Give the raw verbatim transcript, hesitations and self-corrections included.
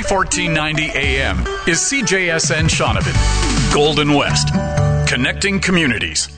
fourteen ninety A M is C J S N Shaunavon, Golden West, connecting communities.